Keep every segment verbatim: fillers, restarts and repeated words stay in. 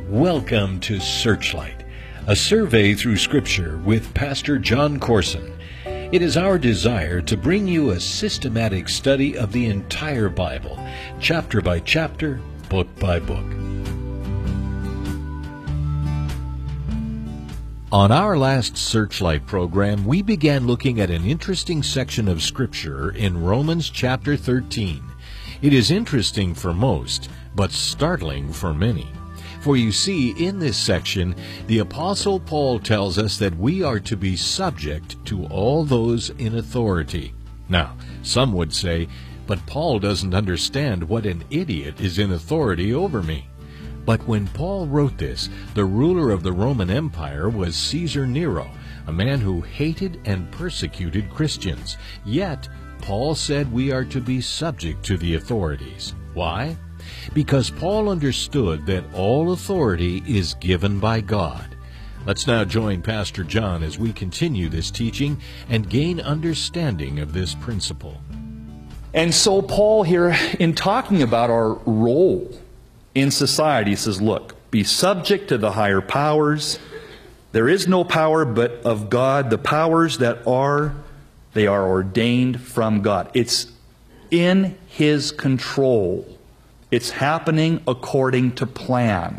Welcome to Searchlight, a survey through Scripture with Pastor John Corson. It is our desire to bring you a systematic study of the entire Bible, chapter by chapter, book by book. On our last Searchlight program, we began looking at an interesting section of Scripture in Romans chapter thirteen. It is interesting for most, but startling for many. For you see, in this section, the Apostle Paul tells us that we are to be subject to all those in authority. Now, some would say, but Paul doesn't understand what an idiot is in authority over me. But when Paul wrote this, the ruler of the Roman Empire was Caesar Nero, a man who hated and persecuted Christians. Yet, Paul said we are to be subject to the authorities. Why? Because Paul understood that all authority is given by God. Let's now join Pastor John as we continue this teaching and gain understanding of this principle. And so Paul here, in talking about our role in society, says, look, be subject to the higher powers. There is no power but of God. The powers that are, they are ordained from God. It's in His control. It's happening according to plan.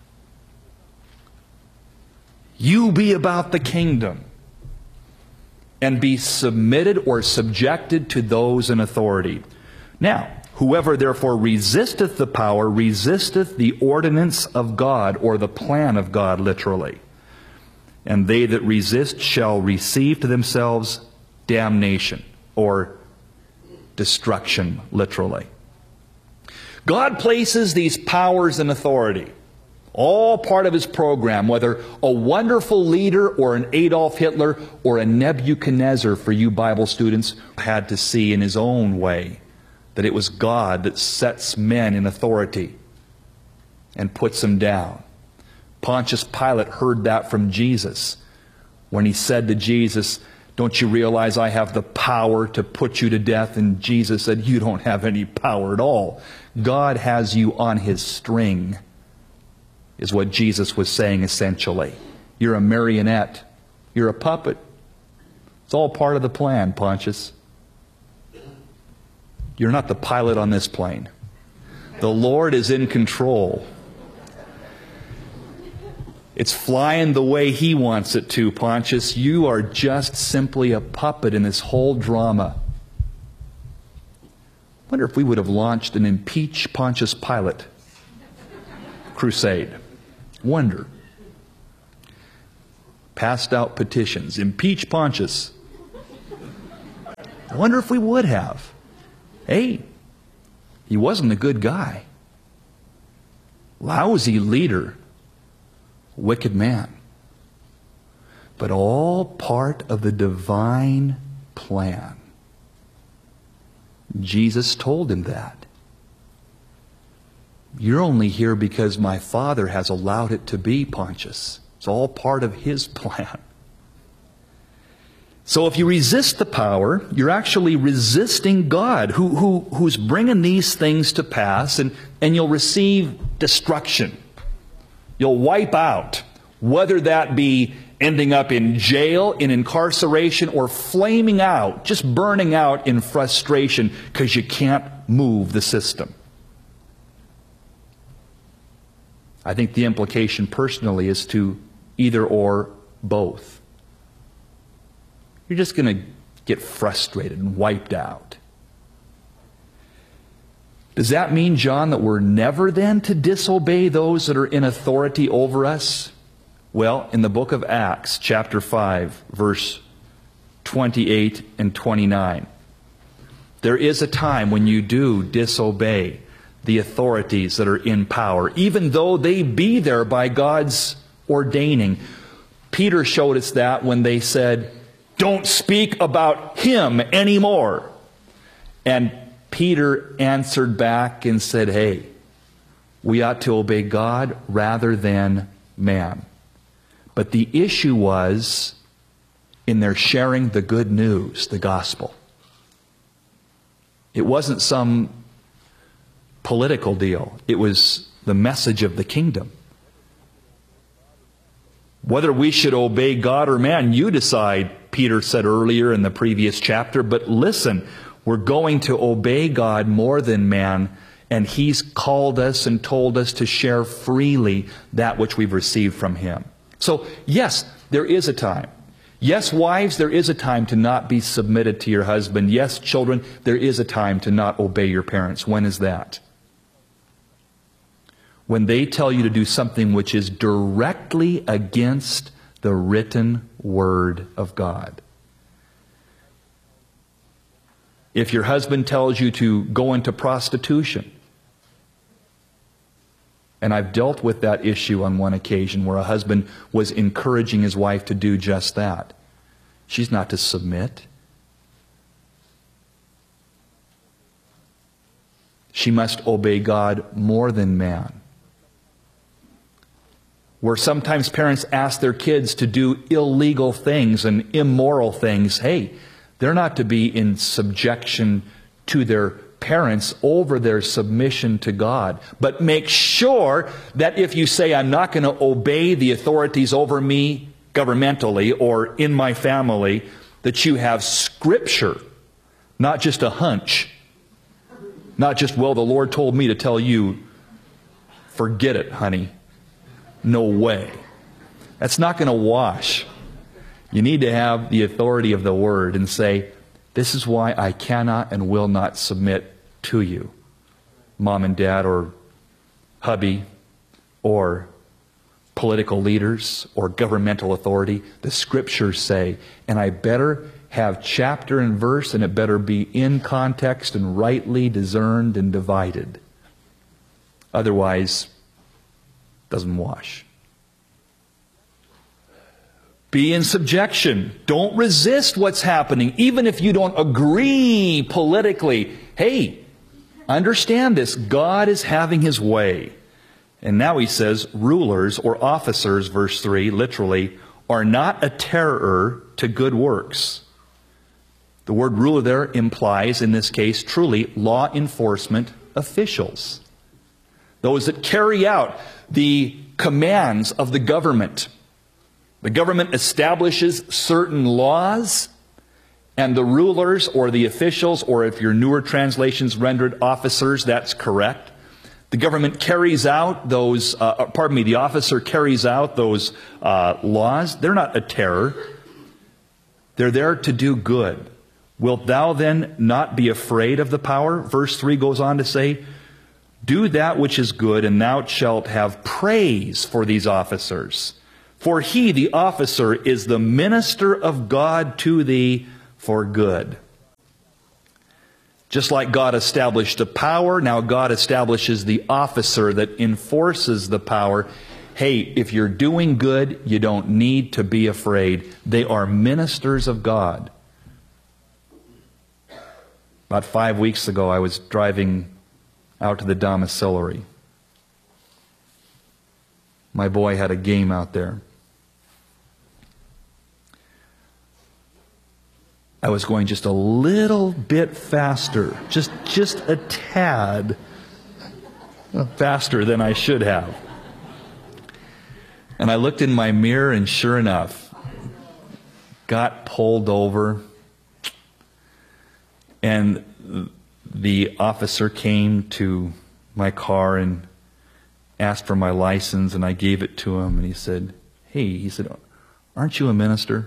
You be about the kingdom and be submitted or subjected to those in authority. Now, whoever therefore resisteth the power, resisteth the ordinance of God, or the plan of God, literally. And they that resist shall receive to themselves damnation, or destruction, literally. God places these powers and authority, all part of His program, whether a wonderful leader or an Adolf Hitler or a Nebuchadnezzar, for you Bible students, had to see in his own way that it was God that sets men in authority and puts them down. Pontius Pilate heard that from Jesus when he said to Jesus, "Don't you realize I have the power to put you to death?" And Jesus said, "You don't have any power at all. God has you on His string," is what Jesus was saying essentially. You're a marionette. You're a puppet. It's all part of the plan, Pontius. You're not the pilot on this plane. The Lord is in control. It's flying the way He wants it to, Pontius. You are just simply a puppet in this whole drama. I wonder if we would have launched an Impeach Pontius Pilate crusade. Wonder. Passed out petitions. Impeach Pontius. I wonder if we would have. Hey, he wasn't a good guy. Lousy leader. Wicked man. But all part of the divine plan. Jesus told him that. You're only here because my Father has allowed it to be, Pontius. It's all part of His plan. So if you resist the power, you're actually resisting God, who, who, who's bringing these things to pass, and, and you'll receive destruction. You'll wipe out, whether that be ending up in jail, in incarceration, or flaming out, just burning out in frustration because you can't move the system. I think the implication personally is to either or both. You're just going to get frustrated and wiped out. Does that mean, John, that we're never then to disobey those that are in authority over us? Well, in the book of Acts, chapter five, verse twenty-eight and twenty-nine, there is a time when you do disobey the authorities that are in power, even though they be there by God's ordaining. Peter showed us that when they said, "Don't speak about him anymore." And Peter answered back and said, "Hey, we ought to obey God rather than man." But the issue was in their sharing the good news, the gospel. It wasn't some political deal. It was the message of the kingdom. Whether we should obey God or man, you decide, Peter said earlier in the previous chapter. But listen, we're going to obey God more than man, and He's called us and told us to share freely that which we've received from Him. So, yes, there is a time. Yes, wives, there is a time to not be submitted to your husband. Yes, children, there is a time to not obey your parents. When is that? When they tell you to do something which is directly against the written Word of God. If your husband tells you to go into prostitution, and I've dealt with that issue on one occasion where a husband was encouraging his wife to do just that. She's not to submit. She must obey God more than man. Where sometimes parents ask their kids to do illegal things and immoral things, hey, they're not to be in subjection to their parents over their submission to God. But make sure that if you say, I'm not going to obey the authorities over me governmentally or in my family, that you have Scripture, not just a hunch. Not just, well, the Lord told me to tell you, forget it, honey. No way. That's not going to wash. You need to have the authority of the Word and say, this is why I cannot and will not submit to you, mom and dad or hubby or political leaders or governmental authority. The Scriptures say, and I better have chapter and verse, and it better be in context and rightly discerned and divided. Otherwise, doesn't wash. Be in subjection. Don't resist what's happening. Even if you don't agree politically. Hey, understand this. God is having His way. And now he says, rulers or officers, verse three, literally, are not a terror to good works. The word ruler there implies, in this case, truly law enforcement officials. Those that carry out the commands of the government. The government establishes certain laws, and the rulers or the officials, or if your newer translations rendered officers, that's correct. The government carries out those, uh, pardon me, the officer carries out those uh, laws. They're not a terror. They're there to do good. Wilt thou then not be afraid of the power? Verse three goes on to say, do that which is good, and thou shalt have praise for these officers. For he, the officer, is the minister of God to thee for good. Just like God established a power, now God establishes the officer that enforces the power. Hey, if you're doing good, you don't need to be afraid. They are ministers of God. About five weeks ago, I was driving out to the domiciliary. My boy had a game out there. I was going just a little bit faster, just, just a tad faster than I should have. And I looked in my mirror, and sure enough, got pulled over. And the officer came to my car and asked for my license, and I gave it to him. And he said, hey, he said, aren't you a minister?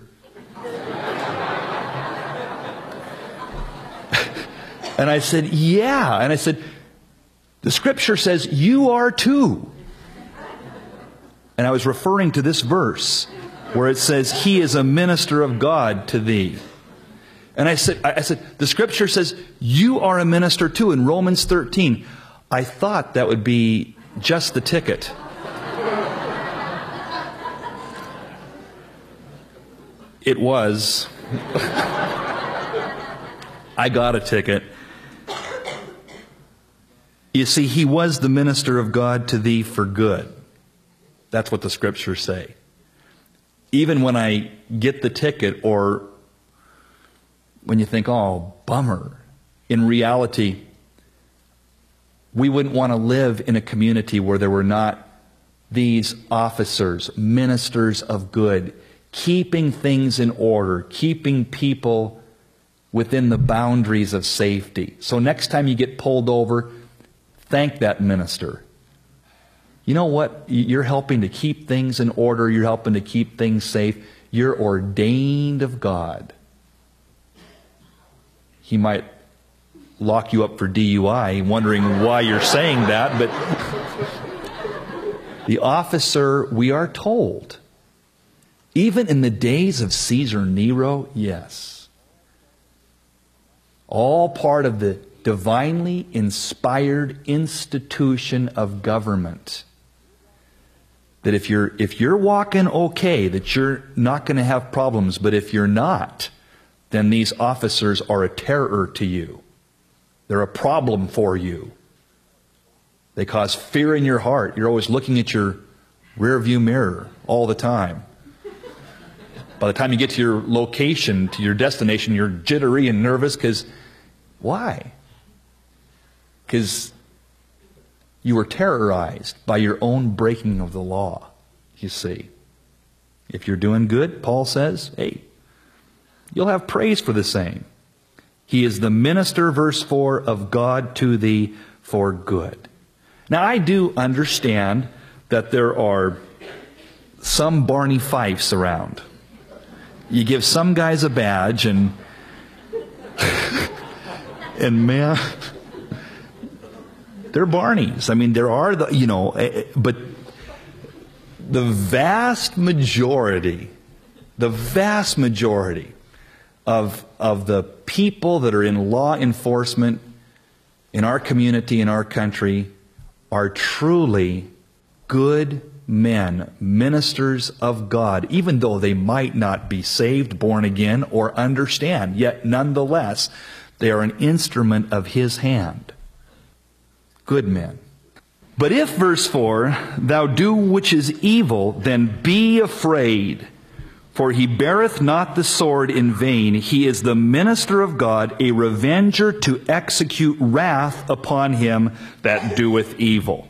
And I said, yeah. And I said, the Scripture says you are too. And I was referring to this verse where it says, he is a minister of God to thee. And I said, I said, the Scripture says you are a minister too in Romans thirteen. I thought that would be just the ticket. It was. I got a ticket. You see, he was the minister of God to thee for good. That's what the Scriptures say. Even when I get the ticket, or when you think, oh, bummer, in reality, we wouldn't want to live in a community where there were not these officers, ministers of good, keeping things in order, keeping people within the boundaries of safety. So next time you get pulled over, thank that minister. You know what? You're helping to keep things in order. You're helping to keep things safe. You're ordained of God. He might lock you up for D U I, wondering why you're saying that, but the officer, we are told, even in the days of Caesar Nero, yes, all part of the divinely inspired institution of government. That if you're if you're walking okay, that you're not going to have problems, but if you're not, then these officers are a terror to you. They're a problem for you. They cause fear in your heart. You're always looking at your rearview mirror all the time. By the time you get to your location, to your destination, you're jittery and nervous because, why? Because you were terrorized by your own breaking of the law, you see. If you're doing good, Paul says, hey, you'll have praise for the same. He is the minister, verse four, of God to thee for good. Now, I do understand that there are some Barney Fifes around. You give some guys a badge and and man, they're Barneys. I mean, there are the, you know, but the vast majority, the vast majority of of the people that are in law enforcement in our community, in our country, are truly good men, ministers of God, even though they might not be saved, born again, or understand. Yet, nonetheless, they are an instrument of His hand. Good men. But if, verse four, thou do which is evil, then be afraid. For he beareth not the sword in vain. He is the minister of God, a revenger to execute wrath upon him that doeth evil.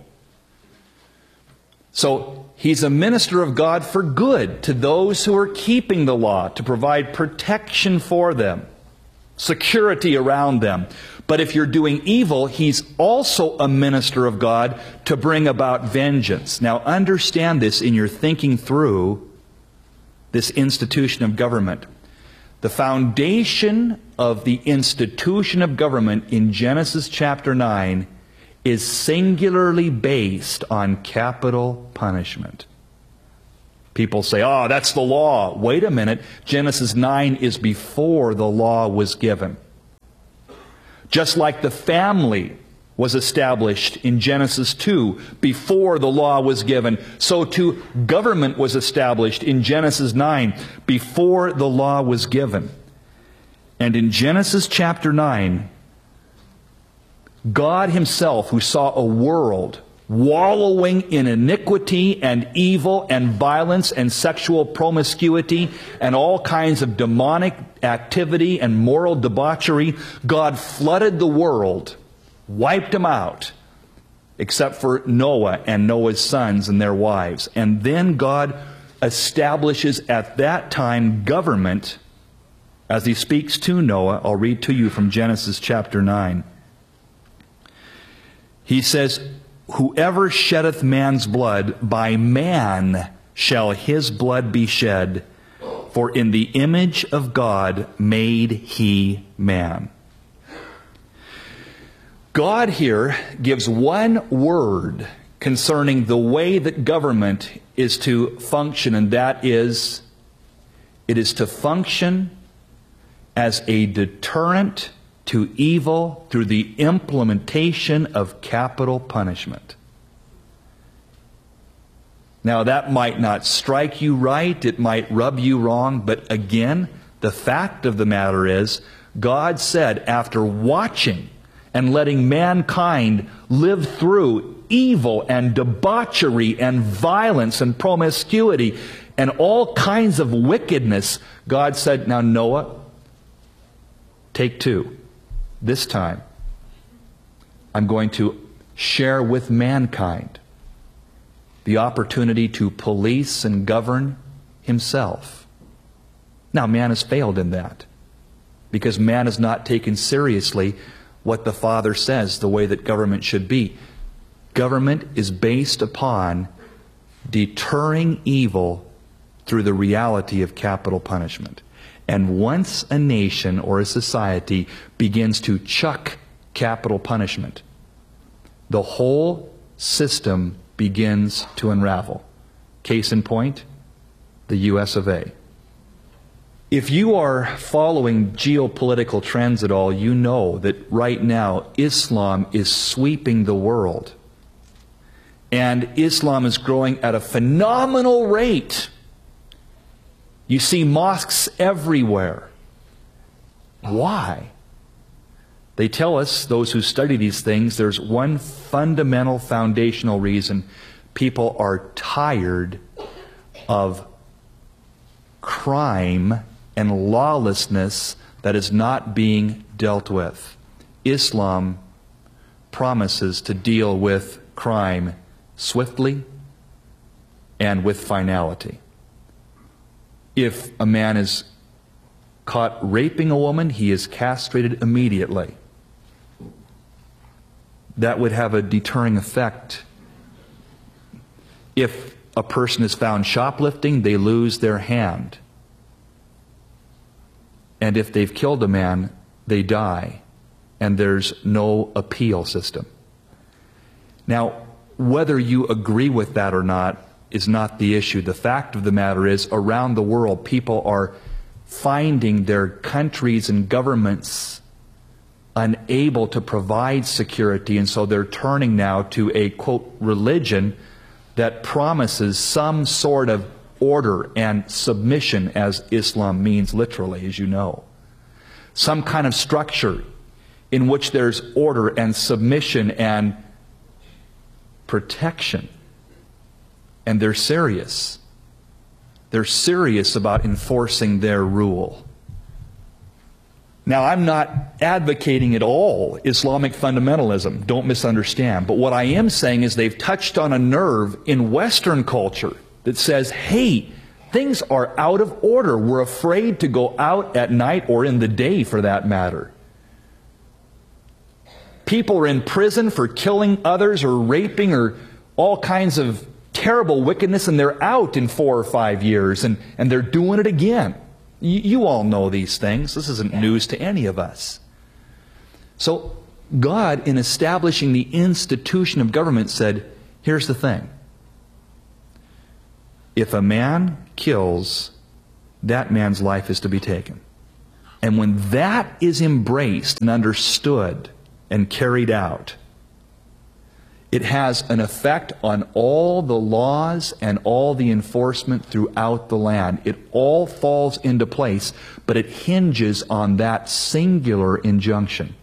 So, he's a minister of God for good to those who are keeping the law, to provide protection for them, security around them. But if you're doing evil, he's also a minister of God to bring about vengeance. Now, understand this in your thinking through this institution of government. The foundation of the institution of government in Genesis chapter nine is singularly based on capital punishment. People say, oh, that's the law. Wait a minute. Genesis nine is before the law was given. Just like the family was established in Genesis two before the law was given, so too government was established in Genesis nine before the law was given. And in Genesis chapter nine, God Himself, who saw a world wallowing in iniquity and evil and violence and sexual promiscuity and all kinds of demonic activity and moral debauchery, God flooded the world, wiped them out, except for Noah and Noah's sons and their wives. And then God establishes at that time government as He speaks to Noah. I'll read to you from Genesis chapter nine. He says, whoever sheddeth man's blood, by man shall his blood be shed, for in the image of God made he man. God here gives one word concerning the way that government is to function, and that is, it is to function as a deterrent to evil through the implementation of capital punishment. Now, that might not strike you right, it might rub you wrong, but again, the fact of the matter is, God said, after watching and letting mankind live through evil and debauchery and violence and promiscuity and all kinds of wickedness, God said, now Noah, take two. This time, I'm going to share with mankind the opportunity to police and govern himself. Now, man has failed in that, because man has not taken seriously what the Father says, the way that government should be. Government is based upon deterring evil through the reality of capital punishment. And once a nation or a society begins to chuck capital punishment, the whole system begins to unravel. Case in point, the U S of A. If you are following geopolitical trends at all, you know that right now Islam is sweeping the world. And Islam is growing at a phenomenal rate. You see mosques everywhere. Why? They tell us, those who study these things, there's one fundamental foundational reason. People are tired of crime and lawlessness that is not being dealt with. Islam promises to deal with crime swiftly and with finality. If a man is caught raping a woman, he is castrated immediately. That would have a deterring effect. If a person is found shoplifting, they lose their hand. And if they've killed a man, they die. And there's no appeal system. Now, whether you agree with that or not is not the issue. The fact of the matter is, around the world, people are finding their countries and governments unable to provide security, and so they're turning now to a, quote, religion that promises some sort of order and submission, as Islam means literally, as you know. Some kind of structure in which there's order and submission and protection. And they're serious. They're serious about enforcing their rule. Now, I'm not advocating at all Islamic fundamentalism. Don't misunderstand. But what I am saying is they've touched on a nerve in Western culture that says, hey, things are out of order. We're afraid to go out at night, or in the day for that matter. People are in prison for killing others or raping or all kinds of terrible wickedness, and they're out in four or five years, and, and they're doing it again. You, you all know these things. This isn't news to any of us. So God, in establishing the institution of government, said, here's the thing. If a man kills, that man's life is to be taken. And when that is embraced and understood and carried out, it has an effect on all the laws and all the enforcement throughout the land. It all falls into place, but it hinges on that singular injunction.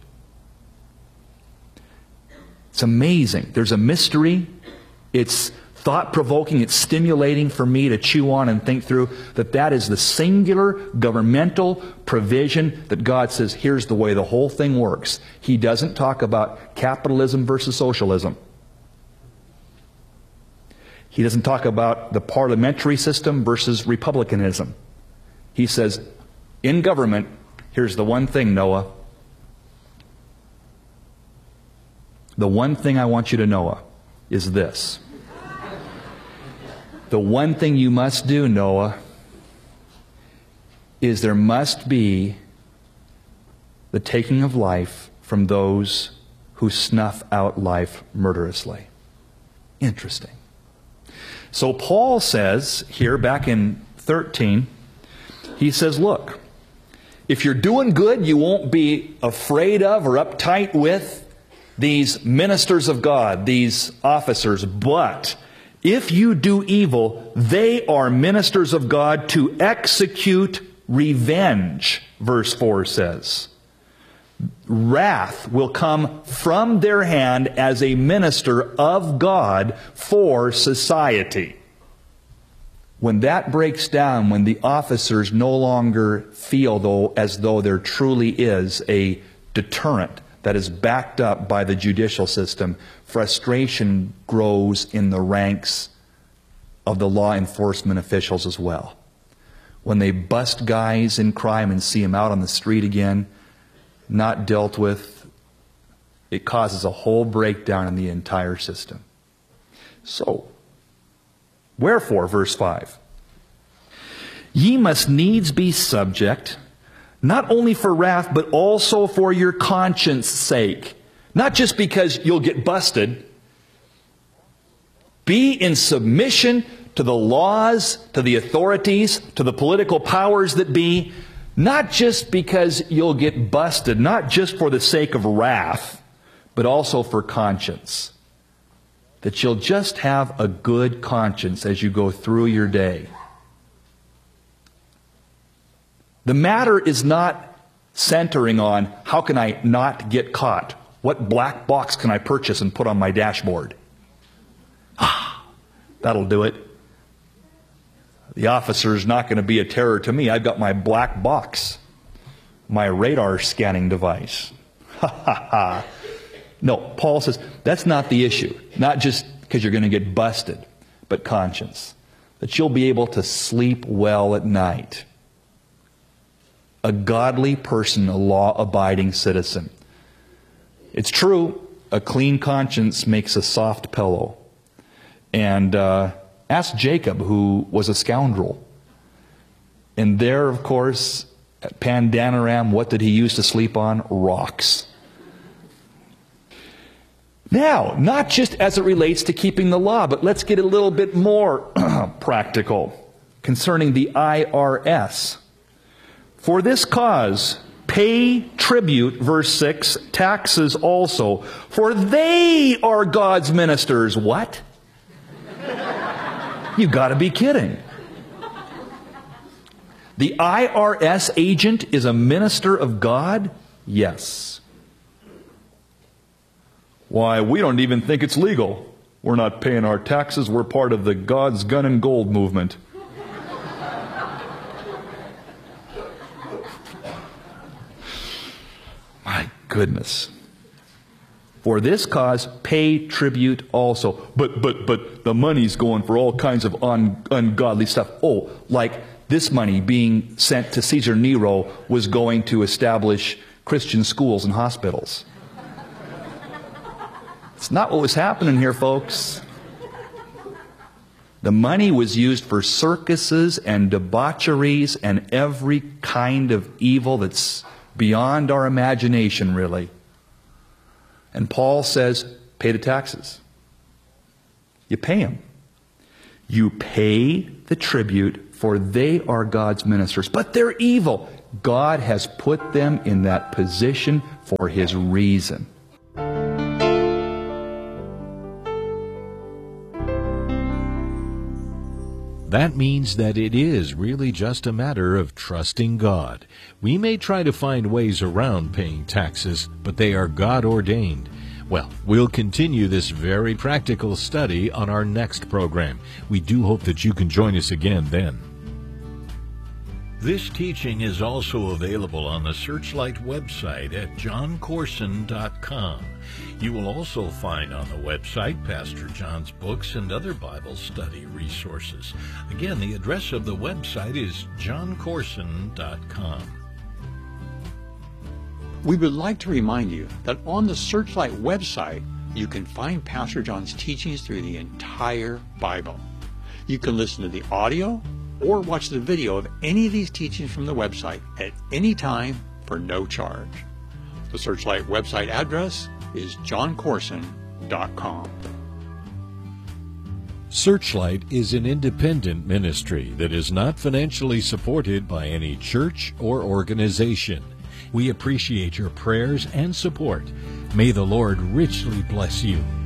It's amazing. There's a mystery. It's thought-provoking. It's stimulating for me to chew on and think through that that is the singular governmental provision that God says, here's the way the whole thing works. He doesn't talk about capitalism versus socialism. He doesn't talk about the parliamentary system versus republicanism. He says, in government, here's the one thing, Noah. The one thing I want you to know is this. The one thing you must do, Noah, is there must be the taking of life from those who snuff out life murderously. Interesting. So Paul says here, back in thirteen, he says, look, if you're doing good, you won't be afraid of or uptight with these ministers of God, these officers, but if you do evil, they are ministers of God to execute revenge, verse four says. Wrath will come from their hand as a minister of God for society. When that breaks down, when the officers no longer feel though as though there truly is a deterrent that is backed up by the judicial system, frustration grows in the ranks of the law enforcement officials as well. When they bust guys in crime and see them out on the street again, not dealt with, it causes a whole breakdown in the entire system. So, wherefore, verse five, ye must needs be subject, not only for wrath, but also for your conscience sake. Not just because you'll get busted. Be in submission to the laws, to the authorities, to the political powers that be, not just because you'll get busted, not just for the sake of wrath, but also for conscience. That you'll just have a good conscience as you go through your day. The matter is not centering on how can I not get caught? What black box can I purchase and put on my dashboard? Ah, that'll do it. The officer's not going to be a terror to me. I've got my black box, my radar scanning device. Ha ha ha. No, Paul says that's not the issue. Not just because you're going to get busted, but conscience. That you'll be able to sleep well at night. A godly person, a law-abiding citizen. It's true, a clean conscience makes a soft pillow. And uh, ask Jacob, who was a scoundrel. And there, of course, at Pandanaram, what did he use to sleep on? Rocks. Now, not just as it relates to keeping the law, but let's get a little bit more practical concerning the I R S. For this cause, pay tribute, verse six, taxes also, for they are God's ministers. What? You got to be kidding. The I R S agent is a minister of God? Yes. Why, we don't even think it's legal. We're not paying our taxes. We're part of the God's Gun and Gold movement. My goodness. For this cause, pay tribute also. But, but, but the money's going for all kinds of un, ungodly stuff. Oh, like this money being sent to Caesar Nero was going to establish Christian schools and hospitals. It's not what was happening here, folks. The money was used for circuses and debaucheries and every kind of evil that's beyond our imagination, really. And Paul says, pay the taxes. You pay them. You pay the tribute, for they are God's ministers. But they're evil. God has put them in that position for His reason. That means that it is really just a matter of trusting God. We may try to find ways around paying taxes, but they are God-ordained. Well, we'll continue this very practical study on our next program. We do hope that you can join us again then. This teaching is also available on the Searchlight website at john corson dot com. You will also find on the website Pastor John's books and other Bible study resources. Again, the address of the website is john corson dot com. We would like to remind you that on the Searchlight website, you can find Pastor John's teachings through the entire Bible. You can listen to the audio or watch the video of any of these teachings from the website at any time for no charge. The Searchlight website address is john corson dot com. Searchlight is an independent ministry that is not financially supported by any church or organization. We appreciate your prayers and support. May the Lord richly bless you.